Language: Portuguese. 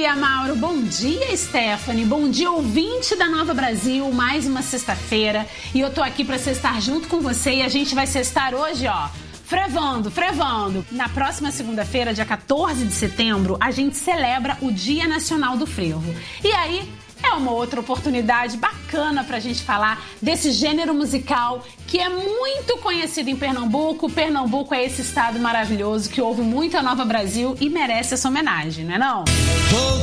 dia, Mauro. Bom dia, Stephanie. Bom dia, ouvinte da Nova Brasil. Mais uma sexta-feira e eu tô aqui pra sextar junto com você e a gente vai sextar hoje, ó, frevando. Na próxima segunda-feira, dia 14 de setembro, a gente celebra o Dia Nacional do Frevo. E aí, é uma outra oportunidade bacana pra gente falar desse gênero musical que é muito conhecido em Pernambuco. Pernambuco é esse estado maravilhoso que ouve muito a Nova Brasil e merece essa homenagem, não é não?